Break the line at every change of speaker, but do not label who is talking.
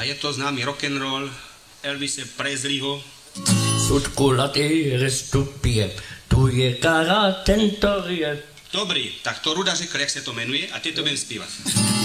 A je to známy rock'n'roll Elvise Presleyho.
Sudkulatý restupie, tu je kara, tento je.
Dobrý, tak to Ruda řekl, jak se to jmenuje, a ty to budem zpívat.